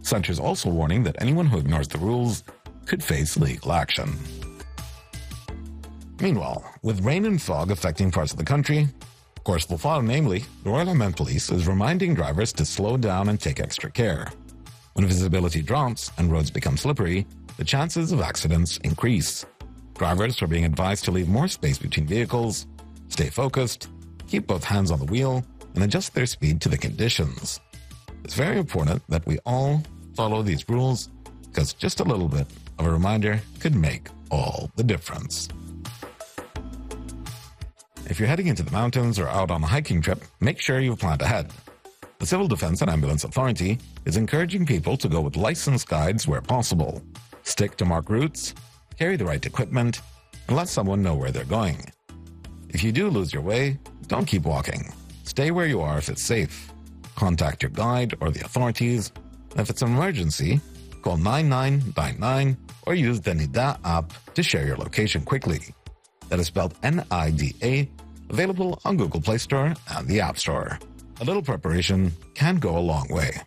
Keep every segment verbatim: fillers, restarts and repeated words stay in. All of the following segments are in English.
Centers also warning that anyone who ignores the rules could face legal action. Meanwhile, with rain and fog affecting parts of the country, Corse Bulfar, namely, the Royal Oman Police is reminding drivers to slow down and take extra care. When visibility drops and roads become slippery, the chances of accidents increase. Drivers are being advised to leave more space between vehicles, stay focused, keep both hands on the wheel, and adjust their speed to the conditions. It's very important that we all follow these rules, because just a little bit of a reminder could make all the difference. If you're heading into the mountains or out on a hiking trip, make sure you've planned ahead. The Civil Defense and Ambulance Authority is encouraging people to go with licensed guides where possible. Stick to marked routes, carry the right equipment, and let someone know where they're going. If you do lose your way, don't keep walking. Stay where you are if it's safe. Contact your guide or the authorities. And if it's an emergency, call nine nine nine nine or use the Nida app to share your location quickly. That is spelled N I D A, available on Google Play Store and the App Store. A little preparation can go a long way.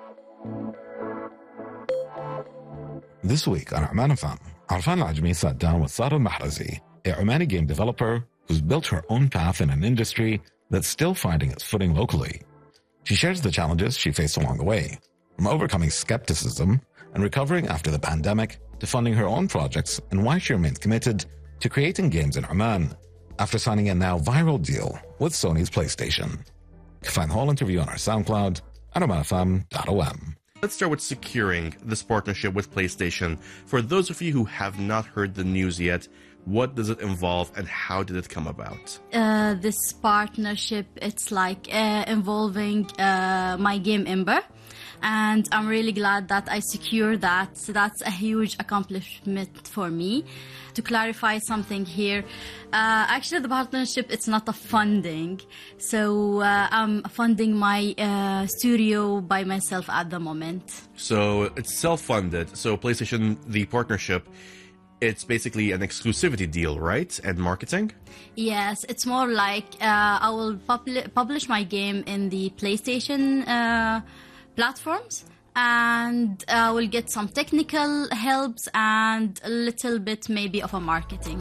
This week on Oman F M, Arfan Al-Ajmi sat down with Sara Mahrazi, a Omani game developer who's built her own path in an industry that's still finding its footing locally. She shares the challenges she faced along the way, from overcoming skepticism and recovering after the pandemic to funding her own projects, and why she remains committed to creating games in Oman after signing a now viral deal with Sony's PlayStation. You can find the whole interview on our SoundCloud at oman f m dot o m. Let's start with securing this partnership with PlayStation. For those of you who have not heard the news yet, what does it involve and how did it come about? Uh, this partnership, it's like uh, involving uh, my game Ember. And I'm really glad that I secured that. So that's a huge accomplishment for me. To clarify something here, uh, actually the partnership, it's not a funding. So uh, I'm funding my uh, studio by myself at the moment. So it's self-funded. So PlayStation, the partnership, it's basically an exclusivity deal, right? And marketing? Yes, it's more like uh, I will pub- publish my game in the PlayStation uh, platforms, and uh, we'll get some technical helps and a little bit maybe of a marketing.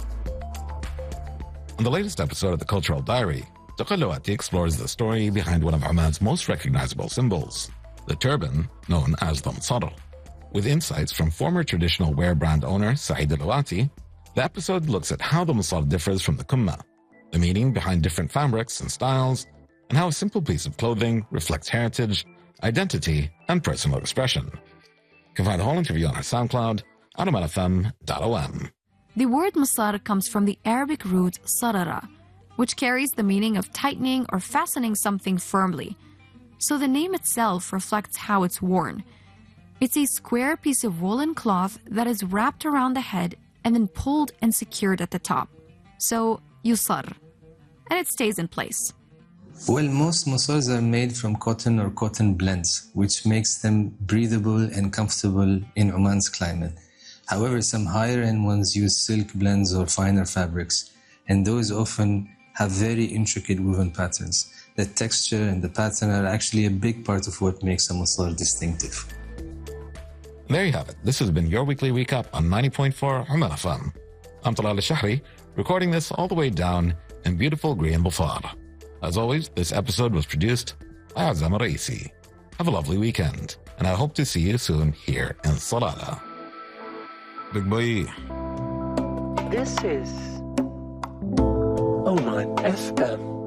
On the latest episode of The Cultural Diary, Taqallawati explores the story behind one of Oman's most recognizable symbols, the turban known as the Msara. With insights from former traditional wear brand owner Saeed Alawati, the episode looks at how the Msara differs from the Kumma, the meaning behind different fabrics and styles, and how a simple piece of clothing reflects heritage, identity, and personal expression. You can find the whole interview on our SoundCloud at oman f m dot o m. The word Msara comes from the Arabic root sarara, which carries the meaning of tightening or fastening something firmly. So the name itself reflects how it's worn. It's a square piece of woolen cloth that is wrapped around the head and then pulled and secured at the top. So, yusar. And it stays in place. Well, most msars are made from cotton or cotton blends, which makes them breathable and comfortable in Oman's climate. However, some higher-end ones use silk blends or finer fabrics, and those often have very intricate woven patterns. The texture and the pattern are actually a big part of what makes a msar distinctive. There you have it. This has been your weekly recap on ninety point four Oman F M. I'm Talal Al-Shahri, recording this all the way down in beautiful Green Bulfar. As always, this episode was produced by Azam Raisi. Have a lovely weekend, and I hope to see you soon here in Salalah. Big boy. This is Oman F M.